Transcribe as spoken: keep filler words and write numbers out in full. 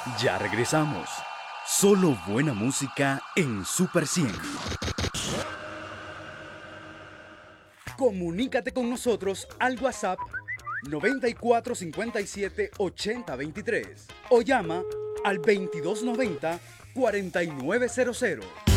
Ya regresamos. Solo buena música en Super cien. Comunícate con nosotros al WhatsApp noventa y cuatro cincuenta y siete ochenta veintitrés o llama al veintidós noventa cuarenta y nueve cero cero.